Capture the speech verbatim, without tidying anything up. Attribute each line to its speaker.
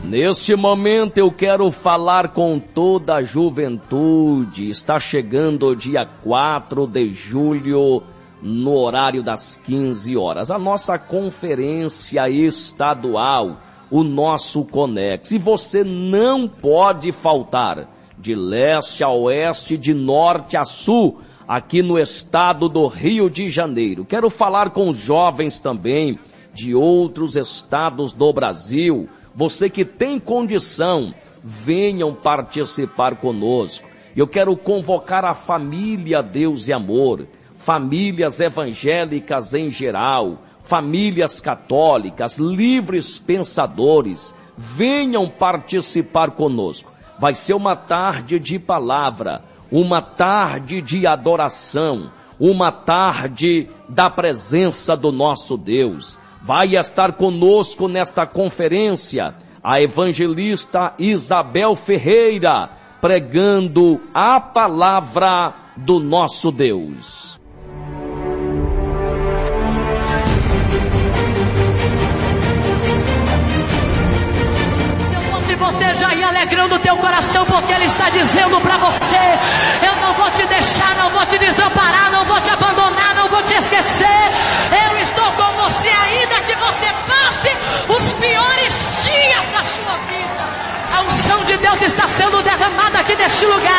Speaker 1: Neste momento eu quero falar com toda a juventude. Está chegando o dia quatro de julho, no horário das quinze horas. A nossa conferência estadual, o nosso Conex. E você não pode faltar, de leste a oeste, de norte a sul, aqui no estado do Rio de Janeiro. Quero falar com os jovens também, de outros estados do Brasil. Você que tem condição, venham participar conosco. Eu quero convocar a família Deus e Amor, famílias evangélicas em geral, famílias católicas, livres pensadores. Venham participar conosco. Vai ser uma tarde de palavra, uma tarde de adoração, uma tarde da presença do nosso Deus. Vai estar conosco nesta conferência a evangelista Isabel Ferreira, pregando a palavra do nosso Deus.
Speaker 2: Você já ia alegrando o teu coração, porque Ele está dizendo para você: eu não vou te deixar, não vou te desamparar, não vou te abandonar, não vou te esquecer. Eu estou com você ainda que você passe os piores dias da sua vida. A unção de Deus está sendo derramada aqui neste lugar.